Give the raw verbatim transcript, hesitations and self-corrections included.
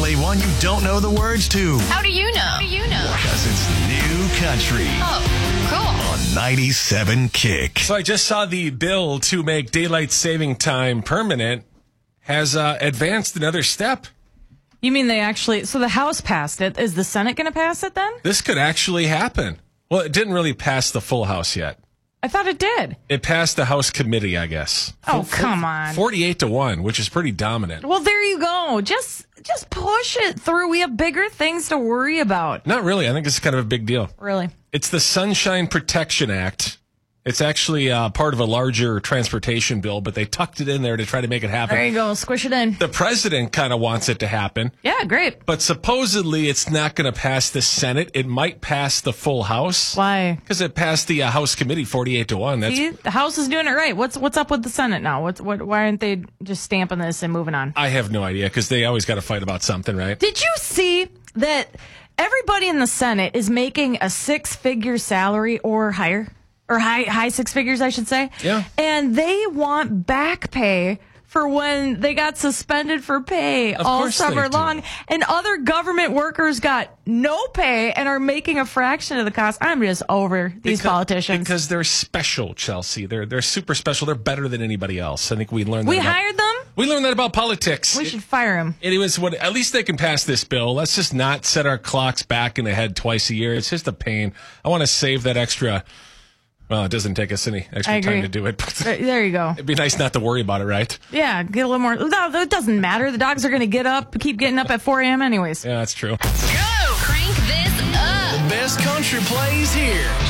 play one you don't know the words to. How do you know? How do you know? Because it's new country. Oh, cool. On ninety-seven Kick. So I just saw the bill to make daylight saving time permanent has uh, advanced another step. You mean they actually... So the House passed it. Is the Senate going to pass it then? This could actually happen. Well, it didn't really pass the full House yet. I thought it did. It passed the House committee, I guess. Oh, come on. forty-eight to one, which is pretty dominant. Well, there you go. Just just push it through. We have bigger things to worry about. Not really. I think it's kind of a big deal. Really? It's the Sunshine Protection Act. It's actually uh, part of a larger transportation bill, but they tucked it in there to try to make it happen. There you go. Squish it in. The president kind of wants it to happen. Yeah, great. But supposedly it's not going to pass the Senate. It might pass the full House. Why? Because it passed the uh, House committee forty-eight to one. That's See, the House is doing it right. What's what's up with the Senate now? What's what? Why aren't they just stamping this and moving on? I have no idea because they always got to fight about something, right? Did you see that everybody in the Senate is making a six-figure salary or higher? Or high high six figures, I should say. Yeah. And they want back pay for when they got suspended for pay Of all course they summer do. long. And other government workers got no pay and are making a fraction of the cost. I'm just over these Because- politicians. Because they're special, Chelsea. They're they're super special. They're better than anybody else. I think we learned that we about, hired them? We learned that about politics. We should fire them. It was what at least they can pass this bill. Let's just not set our clocks back and ahead twice a year. It's just a pain. I want to save that extra. Well, it doesn't take us any I extra agree. time to do it. But There there you go. it'd be nice not to worry about it, right? Yeah, get a little more. No, it doesn't matter. The dogs are going to get up, keep getting up at four a.m. anyways. Yeah, that's true. Go! Crank this up. The best country plays here.